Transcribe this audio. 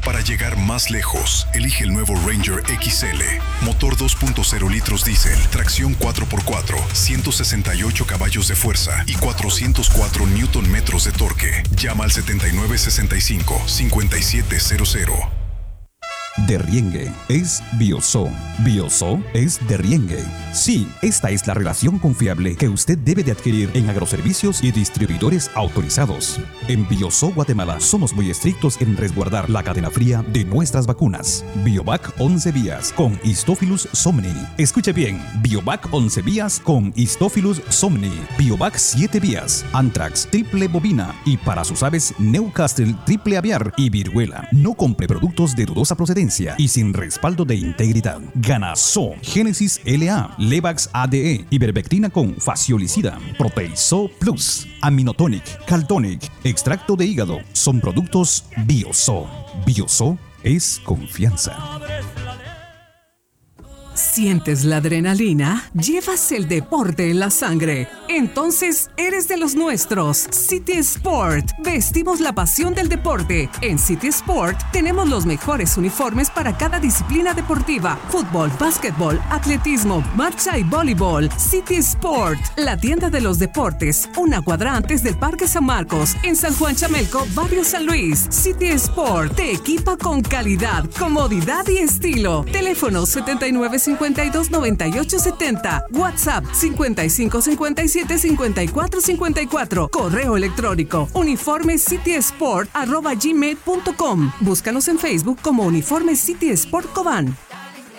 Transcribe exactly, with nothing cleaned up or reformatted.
Para llegar más lejos, elige el nuevo Ranger X L. Motor dos punto cero litros diésel, tracción cuatro por cuatro, ciento sesenta y ocho caballos de fuerza y cuatrocientos cuatro newton metros de torque. Llama al setenta y nueve sesenta y cinco, cincuenta y siete cero cero. Derriengue es Bioso. Bioso es Derriengue. Sí, esta es la relación confiable que usted debe de adquirir en agroservicios y distribuidores autorizados. En Bioso Guatemala somos muy estrictos en resguardar la cadena fría de nuestras vacunas. Biovac once vías con Histophilus somni. Escuche bien, Biovac once vías con Histophilus somni. Biovac siete vías, Anthrax, triple bovina y para sus aves Newcastle, triple aviar y viruela. No compre productos de dudosa procedencia y sin respaldo de integridad. Ganaso, Génesis L A, Levax A D E, Ivermectina con faciolicida, Proteiso Plus, Aminotonic, Caltonic, extracto de hígado. Son productos Bioso. Bioso es confianza. ¿Sientes la adrenalina? ¿Llevas el deporte en la sangre? Entonces eres de los nuestros. City Sport. Vestimos la pasión del deporte. En City Sport tenemos los mejores uniformes para cada disciplina deportiva. Fútbol, básquetbol, atletismo, marcha y voleibol. City Sport. La tienda de los deportes. Una cuadra antes del Parque San Marcos. En San Juan Chamelco, Barrio San Luis. City Sport. Te equipa con calidad, comodidad y estilo. Teléfono setenta y nueve cincuenta y dos noventa y ocho setenta. WhatsApp cincuenta y cinco cincuenta y siete cincuenta y cuatro cincuenta y cuatro. Correo electrónico uniforme city sport arroba gmail punto com. Búscanos en Facebook como Uniforme City Sport Cobán.